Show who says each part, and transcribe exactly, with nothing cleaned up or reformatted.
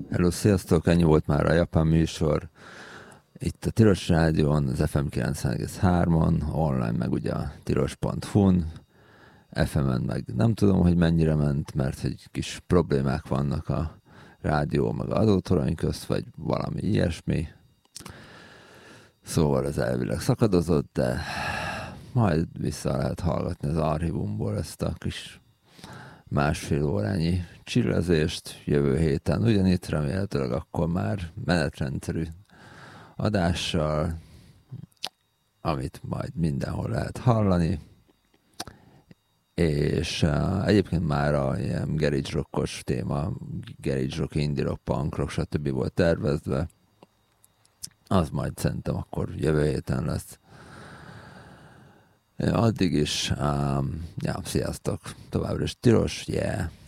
Speaker 1: Hello, sziasztok! Ennyi volt már a japán műsor. Itt a Tilos Rádión, az ef em kilencven egész három-on, online meg ugye a tilos pont hu-n, ef emen meg nem tudom, hogy mennyire ment, mert hogy kis problémák vannak a rádió meg a adótoraink közt, vagy valami ilyesmi. Szóval ez elvileg szakadozott, de majd vissza lehet hallgatni az archívumból ezt a kis másfél órányi csillezést jövő héten. Ugyanitt remélhetőleg akkor már menetrendszerű adással, amit majd mindenhol lehet hallani. És uh, egyébként már a ilyen garage rockos téma, garage rock, indie rock, punk rock, stb. Volt tervezve. Az majd szerintem akkor jövő héten lesz. Addig is, um, ja, sziasztok! Továbbra is tilos, yeah!